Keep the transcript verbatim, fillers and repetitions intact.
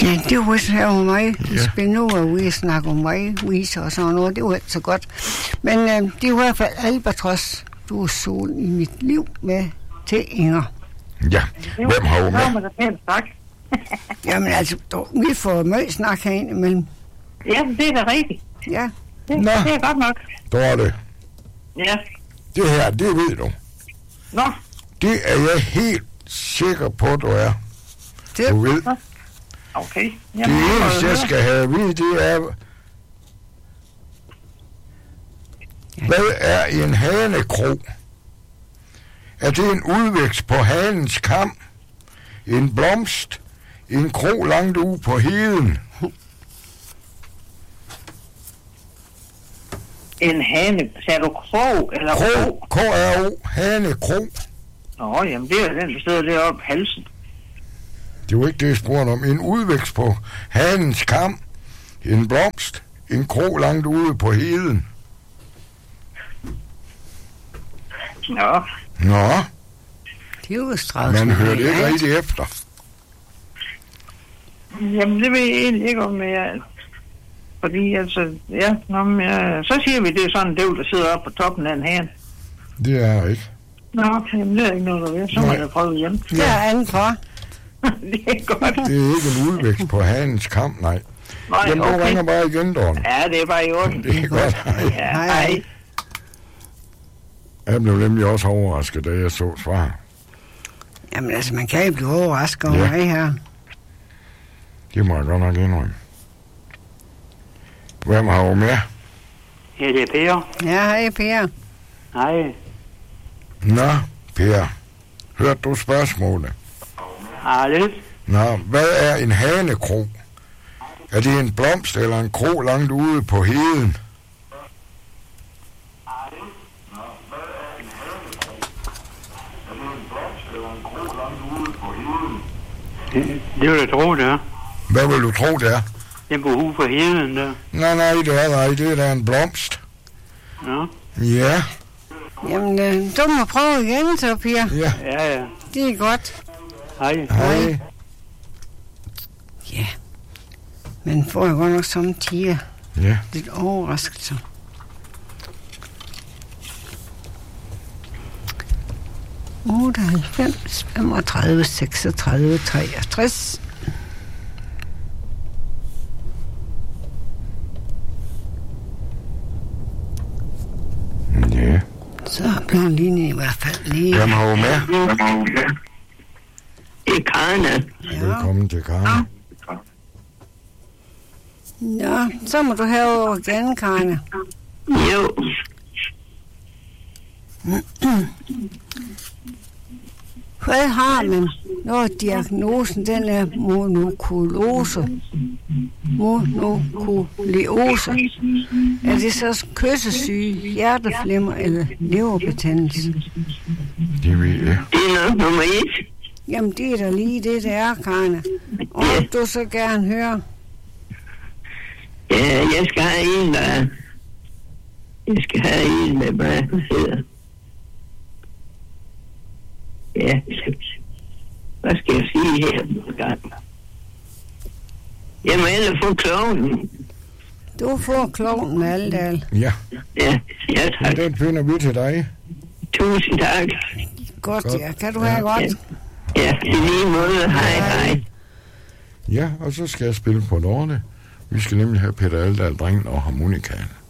Ja, det var også her med mig. Ja. Vi spiller nu, og vi snakker om mig, viser og sådan noget. Det var ikke så godt. Men øh, det er i hvert fald Albatros, du er solen i mit liv med til Inger. Ja, hvem har jo med? Jamen altså, du, vi får møg snak herinde imellem. Ja, det er da rigtigt. Ja. Det, Nå. det er godt nok. Dorte, Ja. det her, det ved du. Nå, Det er jeg helt sikker på, du er. Det, Du ved. okay. Det Jamen, eneste, jeg skal have at vide, det er... Hvad er en hanekrog? Er det en udvækst på hanens kam? En blomst? En krog langt ude på heden? En hane. Sagde du krog eller krog? Krog, K R O, hanekrog. Nå, jamen det er den, der sidder deroppe på halsen. Det var ikke det, jeg spurgte om. En udvækst på hanens kam? En blomst? En krog langt ude på heden? Nå, Nå, det er jo straks. man hørte ikke rigtig efter. jamen det ved jeg egentlig ikke om, jeg... Fordi altså, ja, nå, men, ja, så siger vi, det er sådan en dævl, der sidder oppe på toppen af en hane. Det er jeg ikke. Nå, jamen det er ikke noget, der ved. Så må Nej. jeg prøve igen. Det er anden for. Det er godt. Det er ikke en udvækst på hanens kam, nej. Nej, Jamen, du okay. ringer bare igen, Dorte. Ja, det er bare i orden. Det er godt. Ja, Hej, hej. hej. Jeg blev nemlig også overrasket, da jeg så svar. Jamen altså, man kan jo blive overrasket over Ja. mig her. Det må jeg godt nok indrømme. Hvem har jo med? Ja, det er Per. Ja, hej Per. Hej. Nå, Per. Hørte du spørgsmålet? Ah, lidt. Nå, hvad er en hanekrog? Er det en blomst eller en krog langt ude på heden? Det, det vil jeg tro, det er. Hvad vil du tro, det er? Den på ude på heden der. Nej, nej, det er nej, det er da en blomst. Nå. Ja, Jamen, øh, du må prøve igen, så Per. ja. Ja, ja. Det er godt. Hej. Hej. Ja. Men får jeg godt nok samtidig Ja. lidt overraskelse. otteoghalvfems, femogtredive, seksogtredive, treogtres. Ja. Så bliver linjen i hvert fald lige. Hvem har jo med? Det er Karne. Ja. Velkommen til Karen. Ja, så må du have over igen, Karne. Jo. Hvad har man, når diagnosen den er monokulose? Monokuliose. Er det så kyssesyge, hjerteflimmer eller leverbetændelse? Det ved jeg. Det er nok nummer et. Jamen, det er da lige det, det er, Karne. Og du så gerne høre. Ja, jeg skal have en, der... Jeg skal have en med mig, der hedder... Ja, hvad skal jeg sige her? Jeg må ellers få klovnen. Du får kloven med Aldal. Ja, Ja, ja og tak. den finder vi til dig. Tusind tak. Godt, Godt. ja. Kan du have godt? Ja, i lige måde. Hej, hej. Ja, og så skal jeg spille på Dorte. Vi skal nemlig have Peter Aldal, drengen og harmonikaen.